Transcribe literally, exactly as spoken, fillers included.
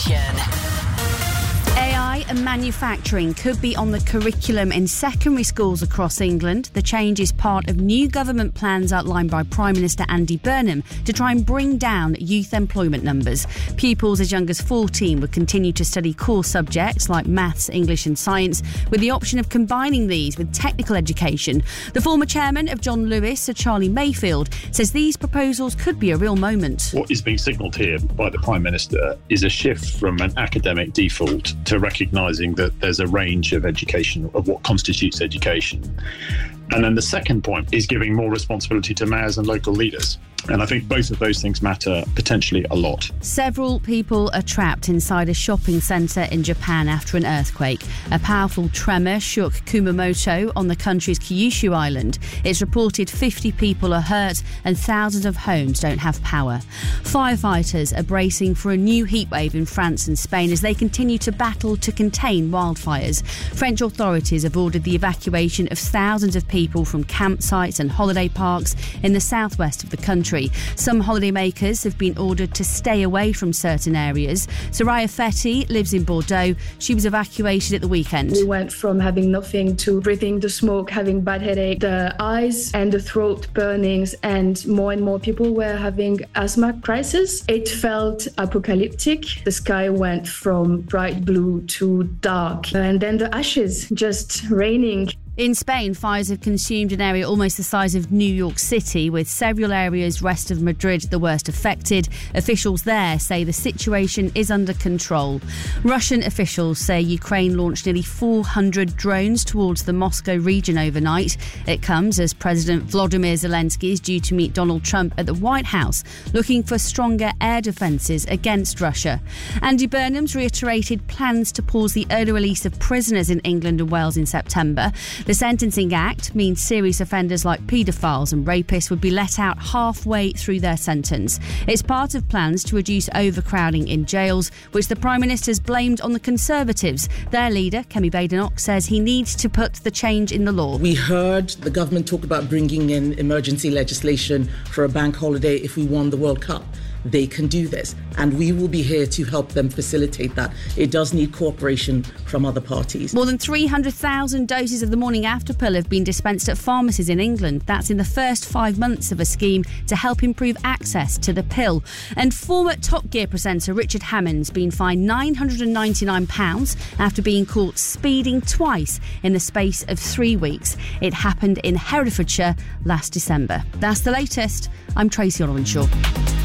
Nation. A I and manufacturing could be on the curriculum in secondary schools across England. The change is part of new government plans outlined by Prime Minister Andy Burnham to try and bring down youth employment numbers. Pupils as young as fourteen would continue to study core subjects like maths, English and science, with the option of combining these with technical education. The former chairman of John Lewis, Sir Charlie Mayfield, says these proposals could be a real moment. What is being signalled here by the Prime Minister is a shift from an academic default to recognising that there's a range of education, of what constitutes education. And then the second point is giving more responsibility to mayors and local leaders. And I think both of those things matter potentially a lot. Several people are trapped inside a shopping centre in Japan after an earthquake. A powerful tremor shook Kumamoto on the country's Kyushu island. It's reported fifty people are hurt and thousands of homes don't have power. Firefighters are bracing for a new heatwave in France and Spain as they continue to battle to contain wildfires. French authorities have ordered the evacuation of thousands of people from campsites and holiday parks in the southwest of the country. Some holidaymakers have been ordered to stay away from certain areas. Soraya Fetty lives in Bordeaux. She was evacuated at the weekend. We went from having nothing to breathing the smoke, having bad headache, the eyes and the throat burnings, and more and more people were having asthma crisis. It felt apocalyptic. The sky went from bright blue to dark, and then the ashes just raining. In Spain, fires have consumed an area almost the size of New York City, with several areas west of Madrid the worst affected. Officials there say the situation is under control. Russian officials say Ukraine launched nearly four hundred drones towards the Moscow region overnight. It comes as President Volodymyr Zelensky is due to meet Donald Trump at the White House, looking for stronger air defences against Russia. Andy Burnham's reiterated plans to pause the early release of prisoners in England and Wales in September. The Sentencing Act means serious offenders like paedophiles and rapists would be let out halfway through their sentence. It's part of plans to reduce overcrowding in jails, which the Prime Minister's blamed on the Conservatives. Their leader, Kemi Badenoch, says he needs to put the change in the law. We heard the government talk about bringing in emergency legislation for a bank holiday if we won the World Cup. They can do this, and we will be here to help them facilitate that. It does need cooperation from other parties. More than three hundred thousand doses of the morning after pill have been dispensed at pharmacies in England. That's in the first five months of a scheme to help improve access to the pill. And former Top Gear presenter Richard Hammond's been fined nine hundred ninety-nine pounds after being caught speeding twice in the space of three weeks. It happened in Herefordshire last December. That's the latest. I'm Tracy Orwenshaw.